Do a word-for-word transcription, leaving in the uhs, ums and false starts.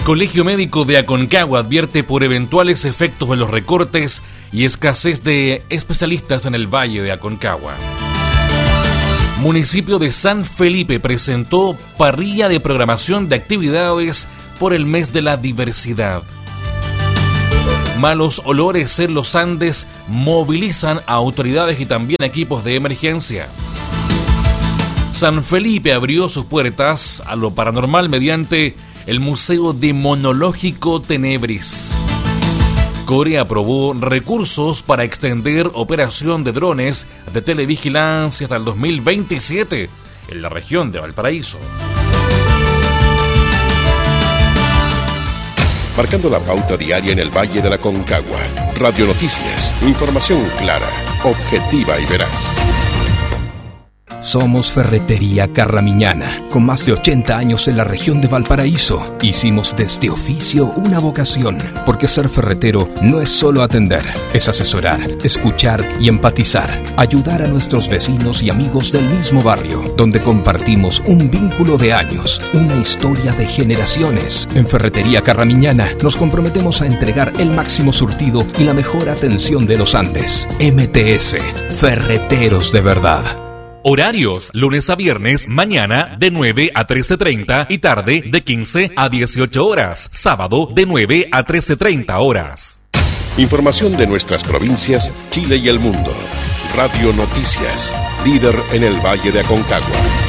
Colegio Médico de Aconcagua advierte por eventuales efectos de los recortes y escasez de especialistas en el Valle de Aconcagua. Municipio de San Felipe presentó parrilla de programación de actividades por el mes de la diversidad. Malos olores en los Andes movilizan a autoridades y también equipos de emergencia. San Felipe abrió sus puertas a lo paranormal mediante el Museo Demonológico Tenebris. Corea aprobó recursos para extender operación de drones de televigilancia hasta el dos mil veintisiete en la región de Valparaíso. Marcando la pauta diaria en el Valle de la Aconcagua. Radio Noticias, información clara, objetiva y veraz. Somos Ferretería Carramiñana, con más de ochenta años en la región de Valparaíso. Hicimos de este oficio una vocación, porque ser ferretero no es solo atender, es asesorar, escuchar y empatizar, ayudar a nuestros vecinos y amigos del mismo barrio, donde compartimos un vínculo de años, una historia de generaciones. En Ferretería Carramiñana nos comprometemos a entregar el máximo surtido y la mejor atención de los Andes. M T S, Ferreteros de verdad. Horarios, lunes a viernes, mañana de nueve a trece treinta y tarde de quince a dieciocho horas, sábado de nueve a trece treinta horas. Información de nuestras provincias, Chile y el mundo. Radio Noticias, líder en el Valle de Aconcagua.